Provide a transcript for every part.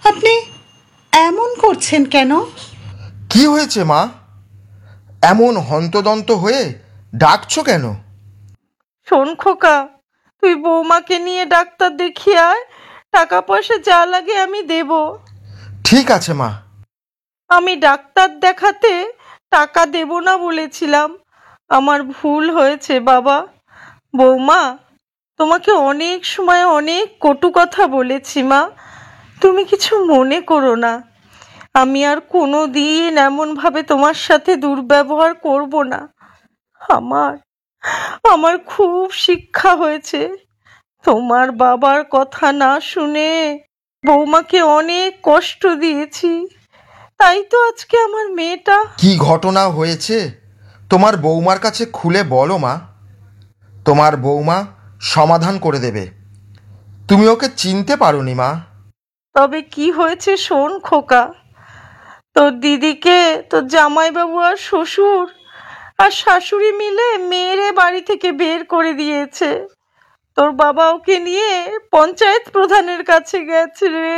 আপনি এমন করছেন কেন? কি হয়েছে মা? এমন হন্তদন্ত হয়ে ডাকছো কেন? শোন খোকা, তুই বৌমাকে নিয়ে ডাক্তার দেখিয়ে আয়। টাকা পয়সা যা লাগে আমি দেব। ঠিক আছে মা। আমি ডাক্তার দেখাতে টাকা দেব না বলেছিলাম। আমার ভুল হয়েছে বাবা। বৌমা, তোমাকে অনেক সময় অনেক কটু কথা বলেছি মা, তুমি কিছু মনে করো না। আমি আর কোনো দিন এমনভাবে তোমার সাথে দুর্ব্যবহার করব না। আমার আমার খুব শিক্ষা হয়েছে। তোমার বাবার কথা না শুনে বৌমাকে অনেক কষ্ট দিয়েছি, তাই তো আজকে আমার মেয়েটা। কি ঘটনা হয়েছে তোমার বৌমার কাছে খুলে বলো মা। তোমার বৌমা সমাধান করে দেবে। তুমি ওকে চিনতে পারোনি মা। তবে কি হয়েছে শোন খোকা, তোর দিদিকে তোর জামাইবাবু আর শ্বশুর আর শাশুড়ি মিলে মেয়েরে বাড়ি থেকে বের করে দিয়েছে। তোর বাবা ওকে নিয়ে পঞ্চায়েত প্রধানের কাছে গেছে রে।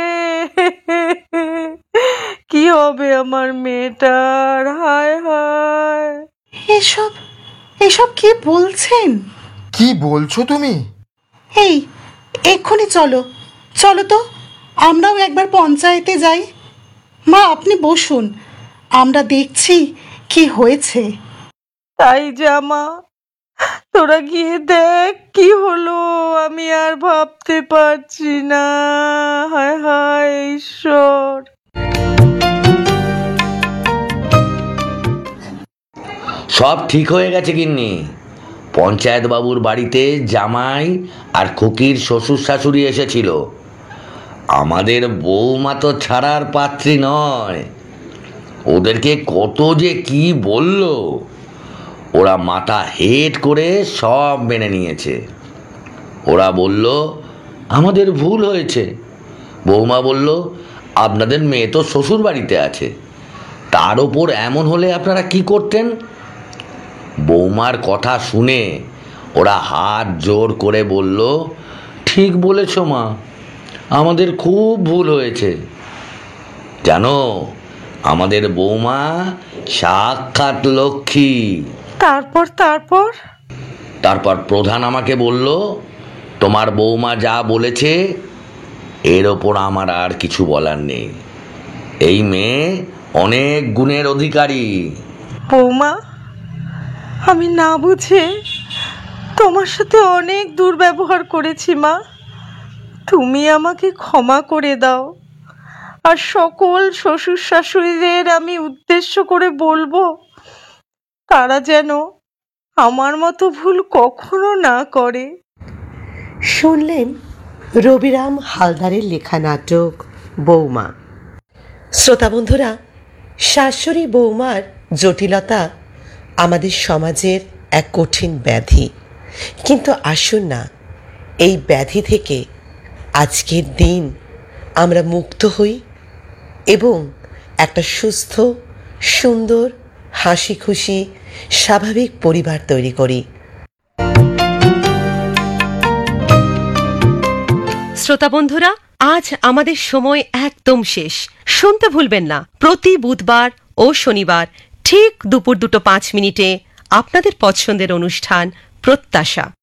কি হবে আমার মেয়েটার? হায় হায়। এসব এসব কি বলছেন? কি বলছো তুমি? এই, এক্ষুনি চলো, চলো তো, আমরাও একবার পঞ্চায়েতে যাই। মা, আপনি বসুন, আমরা দেখছি কি হয়েছে। তাই জামা, তোরা গিয়ে দেখ কি হলো। আমি আর ভাবতে পারছি না। হায় হায় ঈশ্বর। সব ঠিক হয়ে গেছে গিন্নি। পঞ্চায়েত বাবুর বাড়িতে জামাই আর খুকির শ্বশুর শাশুড়ি এসেছিল। আমাদের বৌমা তো ছাড়ার পাত্রী নয়। ওদেরকে কত যে কি বলল, ওরা মাথা হেট করে সব মেনে নিয়েছে। ওরা বলল আমাদের ভুল হয়েছে। বৌমা বলল আপনাদের মেয়ে তো শ্বশুর বাড়িতে আছে, তার ওপর এমন হলে আপনারা কি করতেন? বৌমার কথা শুনে ওরা হাত জোর করে বলল ঠিক বলেছ মা, আমাদের খুব ভুল হয়েছে। জানো, আমাদের বৌমা সাক্ষাৎ লক্ষ্মী। তারপর তারপর তারপর প্রধান আমাকে বলল তোমার বৌমা যা বলেছে এর ওপর আমার আর কিছু বলার নেই। এই মেয়ে অনেক গুণের অধিকারী। বৌমা, আমি না বুঝে তোমার সাথে অনেক দুর্ব্যবহার করেছি মা। তুমি আমাকে ক্ষমা করে দাও। আর সকল শ্বশুর শাশুড়িদের আমি উদ্দেশ্য করে বলবো, তারা যেন আমার মতো ভুল কখনো না করে। শুনলেন রবিরাম হালদারের লেখা নাটক বৌমা। শ্রোতা বন্ধুরা, শাশুড়ি বৌমার জটিলতা আমাদের সমাজের এক কঠিন ব্যাধি। কিন্তু আসুন না, এই ব্যাধি থেকে আজকের দিন আমরা মুক্ত হই এবং একটা সুস্থ, সুন্দর, হাসি খুশি, স্বাভাবিক পরিবার তৈরি করি। শ্রোতা বন্ধুরা, আজ আমাদের সময় একদম শেষ। শুনতে ভুলবেন না, প্রতি বুধবার ও শনিবার ঠিক দুপুর 2:05 আপনাদের পছন্দের অনুষ্ঠান প্রত্যাশা।